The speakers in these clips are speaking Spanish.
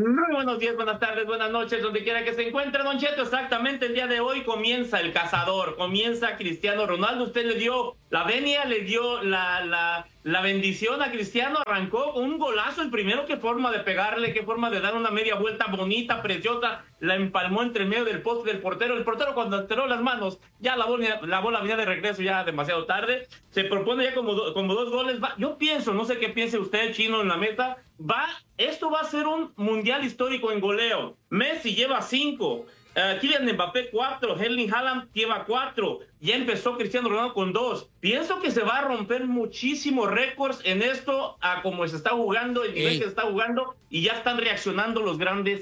Muy buenos días, buenas tardes, buenas noches, donde quiera que se encuentre, Don Cheto. Exactamente, el día de hoy comienza el cazador, comienza Cristiano Ronaldo. Usted le dio la venia, le dio la bendición a Cristiano, arrancó con un golazo, el primero. Qué forma de pegarle, qué forma de dar una media vuelta bonita, preciosa, la empalmó entre el medio del poste del portero. El portero, cuando estiró las manos, ya la bola venía de regreso ya demasiado tarde. Se propone ya como dos goles. Yo pienso, no sé qué piense usted, Chino, en la meta. Esto va a ser un mundial histórico en goleo. Messi lleva 5, Kylian Mbappé 4, Erling Haaland lleva 4, ya empezó Cristiano Ronaldo con 2. Pienso que se va a romper muchísimos récords en esto, a como se está jugando, el nivel que se está jugando, y ya están reaccionando los grandes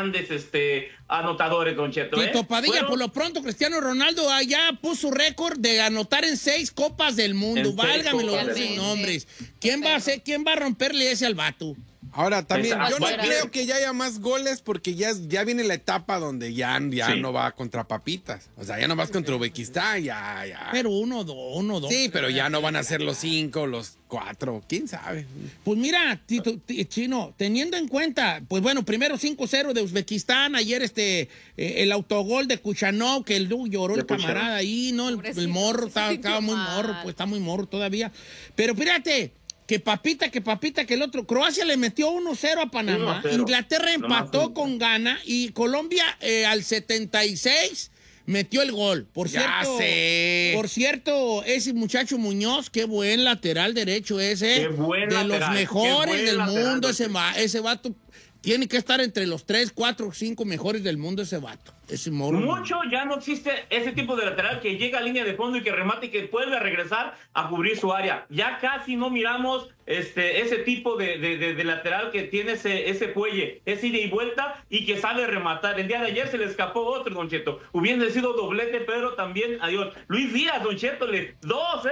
anotadores, Don Cheto. Tito Padilla, por lo pronto, Cristiano Ronaldo allá puso récord de anotar en 6 Copas del Mundo. Válgame los nombres. ¿Quién va a romperle ese al vato? Ahora, también, yo no creo que ya haya más goles porque ya viene la etapa donde ya no va contra papitas. O sea, ya no vas contra Uzbekistán, ya. Pero 1-2. Sí, pero ya no van a ser los 5, los 4, quién sabe. Pues mira, Chino, teniendo en cuenta, pues bueno, primero 5-0 de Uzbekistán, ayer el autogol de Kuchanov, que lloró el camarada ahí, ¿no? El morro, estaba muy morro, pues está muy morro todavía. Pero fíjate, que papita, que el otro. Croacia le metió 1-0 a Panamá. 1-0. Inglaterra empató con Ghana y Colombia al 76 metió el gol. Por cierto, ese muchacho Muñoz, qué buen lateral derecho ese. De los mejores del mundo, ese vato. Tiene que estar entre los 3, 4, 5 mejores del mundo ese vato. Ese morro. Mucho ya no existe ese tipo de lateral que llega a línea de fondo y que remate y que vuelve a regresar a cubrir su área. Ya casi no miramos ese tipo de lateral que tiene ese fuelle, ese ida y vuelta y que sabe rematar. El día de ayer se le escapó otro, Don Cheto. Hubiera sido doblete, pero también adiós. Luis Díaz, Don Cheto, dos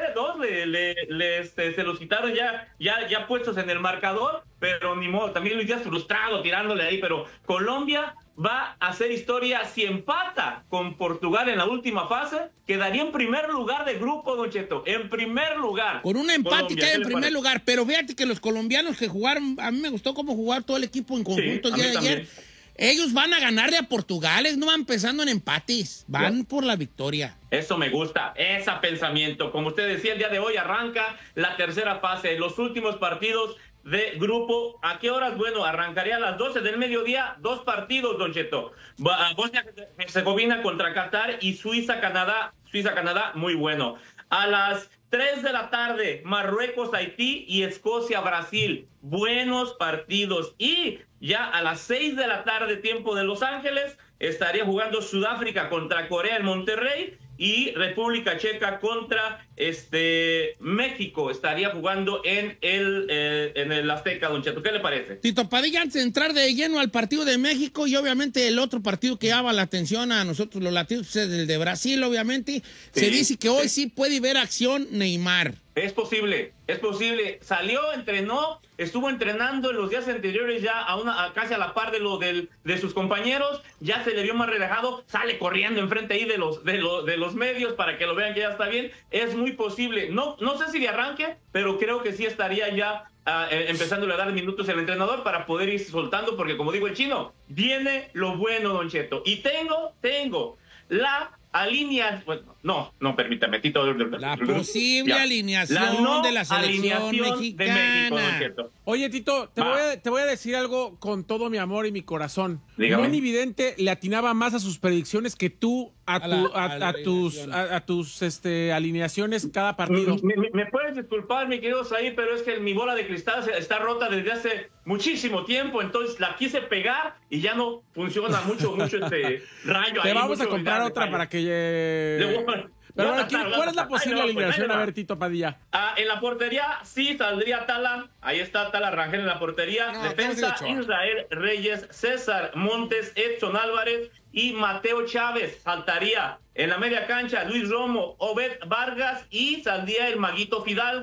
se los quitaron ya puestos en el marcador, pero ni modo. También Luis Díaz frustrado tirándole ahí, pero Colombia va a hacer historia si empata con Portugal en la última fase, quedaría en primer lugar de grupo, Don Cheto, en primer lugar. Con un empate queda en primer lugar, pero fíjate que los colombianos que jugaron, a mí me gustó cómo jugar todo el equipo en conjunto el día de ayer. Ellos van a ganarle a Portugal, no van empezando en empates, van por la victoria. Eso me gusta, ese pensamiento. Como usted decía, el día de hoy arranca la tercera fase, los últimos partidos de grupo. ¿A qué horas? Bueno, arrancaría a las 12 del mediodía, 2 partidos, Don Cheto. Bosnia-Herzegovina contra Qatar y Suiza-Canadá, muy bueno. A las 3 de la tarde, Marruecos-Haití y Escocia-Brasil. Buenos partidos. Y ya a las 6 de la tarde, tiempo de Los Ángeles, estaría jugando Sudáfrica contra Corea en Monterrey y República Checa contra México. Estaría jugando en el Azteca, Don Cheto. ¿Qué le parece? Tito Padilla, antes de entrar de lleno al partido de México y obviamente el otro partido que llama la atención a nosotros los latinos, es el de Brasil, obviamente, se dice que hoy sí puede ver acción Neymar. Es posible. Salió, entrenó, estuvo entrenando en los días anteriores ya casi a la par de sus compañeros, ya se le vio más relajado, sale corriendo enfrente ahí de los medios para que lo vean que ya está bien. Es muy posible. No sé si de arranque, pero creo que sí estaría ya empezándole a dar minutos al entrenador para poder ir soltando, porque como digo el Chino, viene lo bueno, Don Cheto. Y tengo la permítame, Tito. La posible alineación de la selección mexicana. De México, Don Cheto. Oye, Tito, te voy a decir algo con todo mi amor y mi corazón. Dígame. Buen Vidente le atinaba más a sus predicciones que tú a tus alineaciones cada partido. Me puedes disculpar, mi querido Saí, pero es que mi bola de cristal está rota desde hace muchísimo tiempo, entonces la quise pegar y ya no funciona mucho rayo. Te vamos a comprar otra para que... Pero bueno, ¿cuál es la posible alineación? A ver, Tito Padilla. En la portería sí saldría Tala. Ahí está Tala Rangel en la portería. Defensa, Israel Reyes, César Montes, Edson Álvarez y Mateo Chávez. Saltaría en la media cancha Luis Romo, Obed Vargas y saldría el Maguito Fidalgo.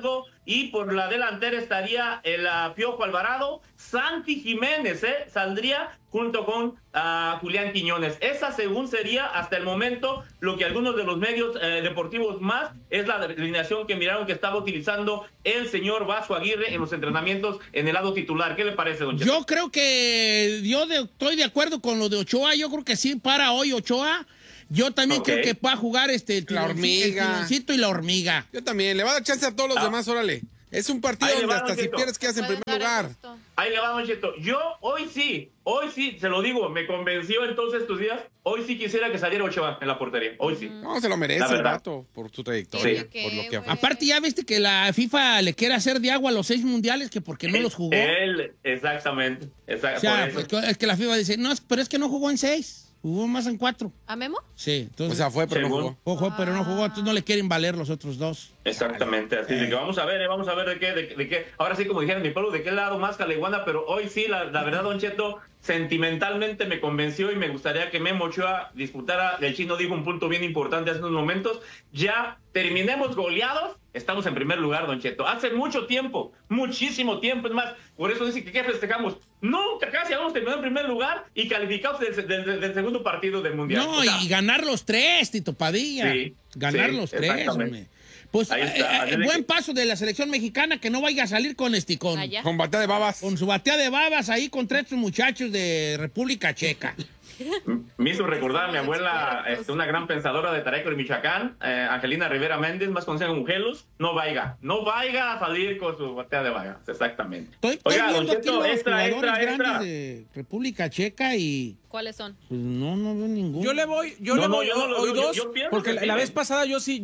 y por la delantera estaría el Piojo Alvarado. Santi Jiménez saldría junto con Julián Quiñones. Esa, según sería hasta el momento, lo que algunos de los medios deportivos más es la alineación que miraron que estaba utilizando el señor Vasco Aguirre en los entrenamientos en el lado titular. ¿Qué le parece, don Cheto? Yo creo que estoy de acuerdo con lo de Ochoa. Yo creo que sí para hoy Ochoa. Yo también creo que va a jugar el tironcito y la hormiga. Yo también. Le va a dar chance a todos los demás, órale. Es un partido donde hasta si pierdes quedas en primer lugar. Ahí le va, don Cheto. Yo hoy sí, se lo digo, me convenció entonces estos días. Hoy sí quisiera que saliera Ochoa en la portería. Hoy sí. No, se lo merece el rato por su trayectoria. Sí. Por lo que aparte, ya viste que la FIFA le quiere hacer de agua a los 6 mundiales, que porque no los jugó. Exactamente. O sea, es que la FIFA dice, no, pero es que no jugó en 6. Jugó más en 4. ¿A Memo? Sí. Entonces, o sea, fue, pero no jugó. Jugó, pero no jugó. Entonces no le quieren valer los otros 2. Exactamente. Así de que vamos a ver de qué. Ahora sí, como dijeron mi pueblo, de qué lado más Caleguana, pero hoy sí, la verdad, don Cheto, sentimentalmente me convenció y me gustaría que Memo Ochoa disputara. El Chino dijo un punto bien importante hace unos momentos. Ya terminemos goleados, estamos en primer lugar, don Cheto. Hace mucho tiempo, muchísimo tiempo, es más, por eso dice que ¿qué festejamos? Nunca casi habíamos terminado en primer lugar y calificados del segundo partido del Mundial. No, y ganar los 3, Tito Padilla. Sí, ganar los 3, hombre. Pues buen paso de la selección mexicana, que no vaya a salir con con batea de babas. Con su batea de babas ahí contra estos muchachos de República Checa. Me hizo recordar a mi abuela, una gran pensadora de Tareco, de Michoacán, Angelina Rivera Méndez, más conocida como Gelus. No vaya a salir con su batea de babas, exactamente. Estoy viendo aquí los jugadores grandes de República Checa y... ¿Cuáles son? Pues no veo ninguno. Yo le voy hoy dos, porque la vez pasada yo sí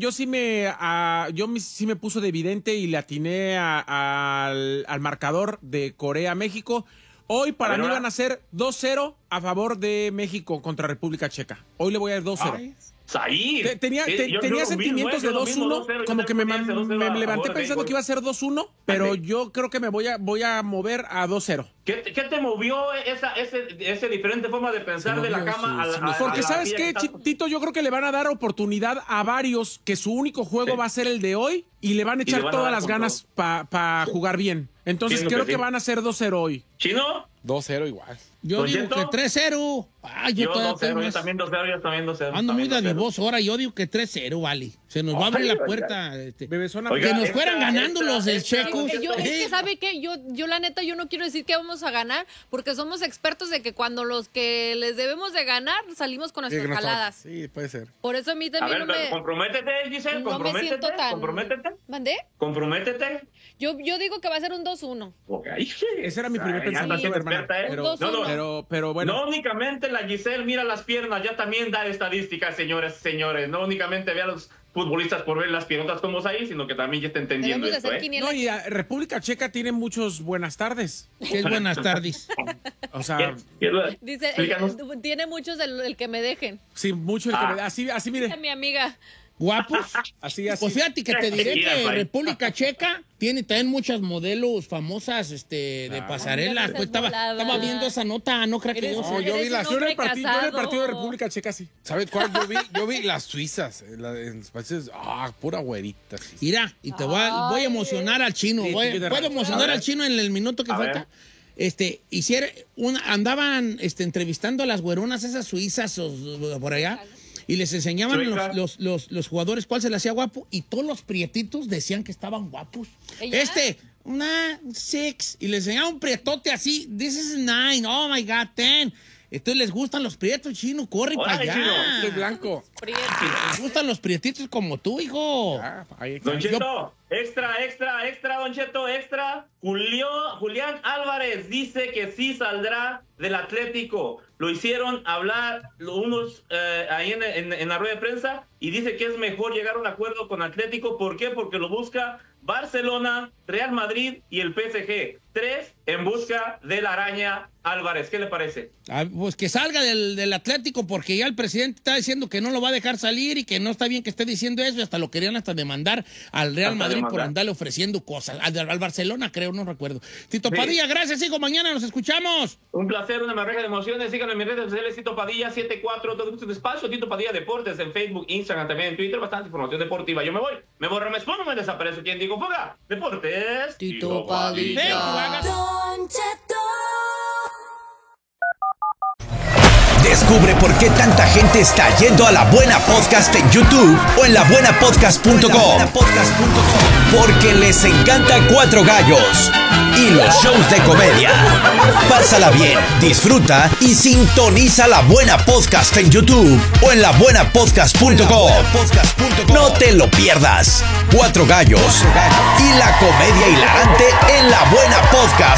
me puso de evidente y le atiné al marcador de Corea-México. Hoy para mí van a ser 2-0 a favor de México contra República Checa. Hoy le voy a dar 2-0. Tenía sentimientos de 2-1, como que me levanté pensando que iba a ser 2-1, pero yo creo que me voy a mover a 2-0. ¿Qué te movió esa diferente forma de pensar de la cama Porque ¿sabes qué, Tito? Yo creo que le van a dar oportunidad a varios que su único juego va a ser el de hoy y le van a echar todas las ganas para jugar bien. Entonces creo que van a ser 2-0 hoy. ¿Chino? 2-0 igual. Yo digo que 3-0. Yo 2-0, yo también 2-0. Ando muy dadivoso ahora, yo digo que 3-0, vale. Se nos va a abrir la puerta. Que nos fueran ganando los del Checos. Es que, ¿sabe qué? Yo la neta, yo no quiero decir que vamos a ganar, porque somos expertos de que cuando los que les debemos de ganar, salimos con nuestras jaladas. Sí, puede ser. Por eso a mí también comprométete, Giselle, comprométete. ¿Mandé? Comprométete. Yo digo que va a ser un 2-1. Ese era mi primer pensamiento, hermana. Pero bueno. No únicamente la Giselle mira las piernas, ya también da estadísticas, señores. No únicamente ve a los futbolistas por ver las piernas como es ahí, sino que también ya está entendiendo esto, No, y República Checa tiene muchos buenas tardes. ¿Qué es buenas tardes? O sea... Dice, tiene muchos del que me dejen. Sí, mucho el que me dejen. Así mire. Dice mi amiga. ¿Guapos? Así. Pues fíjate que te diré que República Checa tiene también muchas modelos famosas de pasarela. Pues estaba viendo esa nota, no creo que yo... Yo vi las... Yo en el partido de República Checa, sí. ¿Sabes cuál? Yo vi las suizas. En los países... pura güerita. Mira, y te voy a emocionar al Chino. ¿Puedo emocionar al Chino en el minuto que falta? Andaban entrevistando a las güeronas esas suizas por allá. Y les enseñaban los jugadores cuál se les hacía guapo y todos los prietitos decían que estaban guapos. Una 6. Y les enseñaba un prietote así. This is 9. Oh my God, 10. Entonces les gustan los prietos, Chino. Corre para allá. Soy blanco. Les gustan los prietitos como tú, hijo. Don Cheto, extra, Don Cheto, extra. Julián Álvarez dice que sí saldrá del Atlético. Lo hicieron hablar unos ahí en la rueda de prensa y dice que es mejor llegar a un acuerdo con Atlético. ¿Por qué? Porque lo busca Barcelona, Real Madrid y el PSG. 3 en busca de la araña Álvarez. ¿Qué le parece? Pues que salga del Atlético, porque ya el presidente está diciendo que no lo va a dejar salir y que no está bien que esté diciendo eso, y hasta lo querían demandar al Real Madrid por andarle ofreciendo cosas. Al Barcelona, creo, no recuerdo. Tito Padilla, gracias, hijo. Mañana nos escuchamos. Un placer, una marreja de emociones. Síganme en mis redes sociales, Tito Padilla 74, todo su espacio, Tito Padilla Deportes, en Facebook, Instagram, también en Twitter, bastante información deportiva. Yo me voy, me borro, me expongo, me desaparezco. ¿Quién digo fuga? Deportes. Tito Padilla. Descubre por qué tanta gente está yendo a La Buena Podcast en YouTube o en labuenapodcast.com. Porque les encanta Cuatro Gallos y los shows de comedia. Pásala bien, disfruta y sintoniza La Buena Podcast en YouTube o en labuenapodcast.com. No te lo pierdas. Cuatro Gallos y la comedia hilarante en La Buena Podcast.